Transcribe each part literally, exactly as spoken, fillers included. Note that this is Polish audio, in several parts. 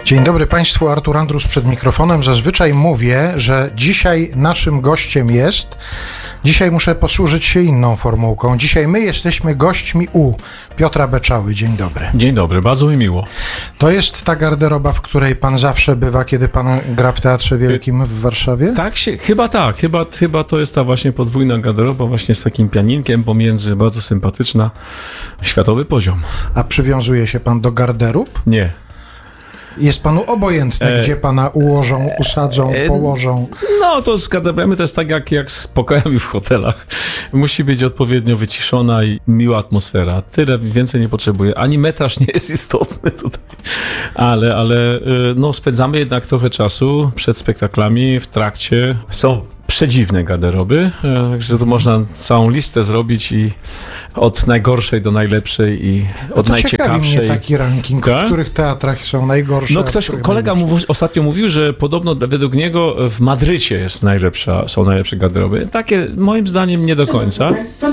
Dzień dobry Państwu, Artur Andrus przed mikrofonem. Zazwyczaj mówię, że dzisiaj naszym gościem jest... Dzisiaj muszę posłużyć się inną formułką. Dzisiaj my jesteśmy gośćmi u Piotra Beczały. Dzień dobry. Dzień dobry, bardzo mi miło. To jest ta garderoba, w której pan zawsze bywa, kiedy pan gra w Teatrze Wielkim w Warszawie? Tak, się, chyba tak. Chyba, chyba to jest ta właśnie podwójna garderoba, właśnie z takim pianinkiem pomiędzy, bardzo sympatyczna, światowy poziom. A przywiązuje się pan do garderób? Nie. Jest panu obojętne, e... gdzie pana ułożą, usadzą, e... położą? No, to z garderobami to jest tak jak, jak z pokojami w hotelach. Musi być odpowiednio wyciszona i miła atmosfera. Tyle, więcej nie potrzebuję. Ani metraż nie jest istotny tutaj. Ale, ale no, spędzamy jednak trochę czasu przed spektaklami, w trakcie. Są przedziwne garderoby, także to można całą listę zrobić i od najgorszej do najlepszej i no od najciekawszej. Ciekawi mnie taki ranking, tak? W których teatrach są najgorsze. No ktoś, kolega mu ostatnio mówił, że podobno według niego w Madrycie jest najlepsza, są najlepsze garderoby. Takie moim zdaniem nie do końca.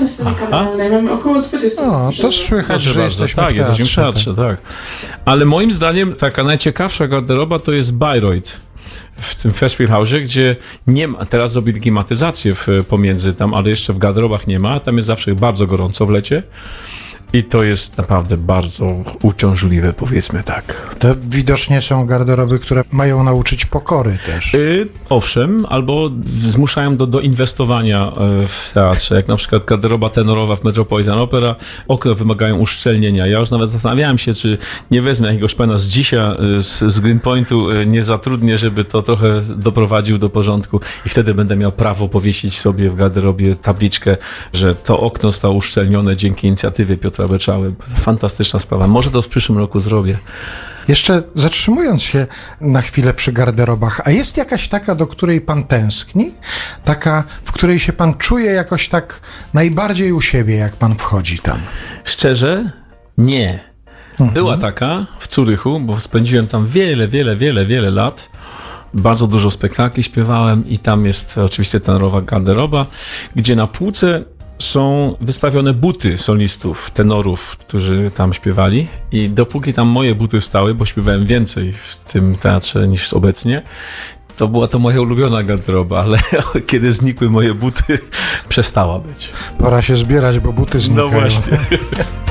Mamy około dwadzieścia. No, to słychać, Proszę że bardzo, jesteśmy tak, w teatrze. jesteśmy w teatrze, tak. Ale moim zdaniem taka najciekawsza garderoba to jest Bayreuth. W tym Festspielhausie, gdzie nie ma, teraz zrobili klimatyzację w, pomiędzy tam, ale jeszcze w garderobach nie ma, tam jest zawsze bardzo gorąco w lecie i to jest naprawdę bardzo uciążliwe, powiedzmy tak. To widocznie są garderoby, które mają nauczyć pokory też. Yy, owszem, albo zmuszają do, do inwestowania w teatrze, jak na przykład garderoba tenorowa w Metropolitan Opera, okna wymagają uszczelnienia. Ja już nawet zastanawiałem się, czy nie wezmę jakiegoś pana z dzisiaj z, z Greenpointu, nie zatrudnię, żeby to trochę doprowadził do porządku i wtedy będę miał prawo powiesić sobie w garderobie tabliczkę, że to okno zostało uszczelnione dzięki inicjatywie Piotra Beczały. Fantastyczna sprawa. Może to w przyszłym roku zrobię. Jeszcze zatrzymując się na chwilę przy garderobach, a jest jakaś taka, do której pan tęskni? Taka, w której się pan czuje jakoś tak najbardziej u siebie, jak pan wchodzi tam? Szczerze? Nie. Mhm. Była taka w Zurychu, bo spędziłem tam wiele, wiele, wiele, wiele lat. Bardzo dużo spektakli śpiewałem i tam jest oczywiście tenorowa garderoba, gdzie na półce są wystawione buty solistów, tenorów, którzy tam śpiewali i dopóki tam moje buty stały, bo śpiewałem więcej w tym teatrze niż obecnie, to była to moja ulubiona garderoba, ale kiedy znikły moje buty, przestała być. Pora się zbierać, bo buty znikają. No właśnie.